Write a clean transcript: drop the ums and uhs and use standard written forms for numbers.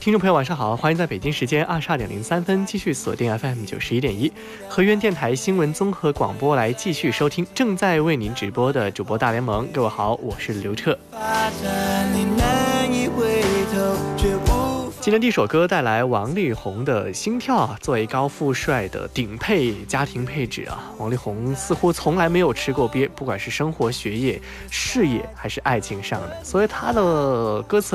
听众朋友晚上好，欢迎在北京时间22:03继续锁定 FM 91.1河源电台新闻综合广播来继续收听正在为您直播的主播大联盟。各位好，我是刘彻。今天第一首歌带来王力宏的《心跳》，作为高富帅的顶配家庭配置啊，王力宏似乎从来没有吃过瘪，不管是生活、学业、事业还是爱情上的，所以他的歌词